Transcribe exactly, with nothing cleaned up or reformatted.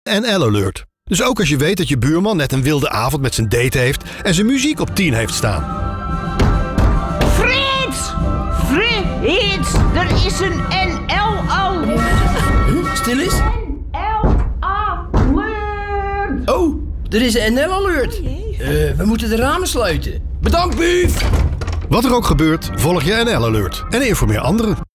N L-alert. Dus ook als je weet dat je buurman net een wilde avond met zijn date heeft en zijn muziek op tien heeft staan. Frits! Frits! Er is een N L-alert! Huh? Stil eens. N L-alert! Oh, er is een N L-alert. Uh, we moeten de ramen sluiten. Bedankt, Buuf! Wat er ook gebeurt, volg je N L-alert en informeer anderen.